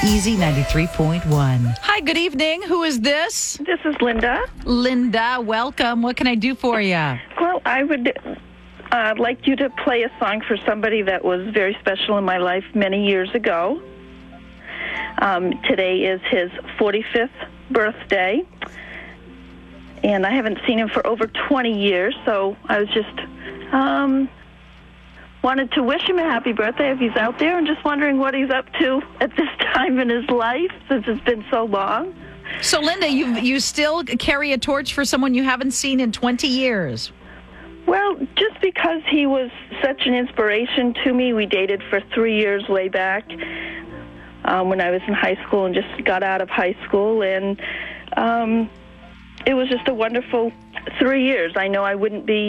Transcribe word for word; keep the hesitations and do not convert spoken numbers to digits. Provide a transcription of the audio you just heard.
Easy ninety-three point one. Hi, good evening. Who is this? This is Linda. Linda, welcome. What can I do for you? Well, I would uh, like you to play a song for somebody that was very special in my life many years ago. Um, today is his forty-fifth birthday, and I haven't seen him for over twenty years, so I was just um, wanted to wish him a happy birthday if he's out there, and just wondering what he's up to at this time in his life since it's been so long. So, Linda, you you still carry a torch for someone you haven't seen in twenty years? Well, just because he was such an inspiration to me. We dated for three years way back um, when I was in high school and just got out of high school, and um, it was just a wonderful three years. I know I wouldn't be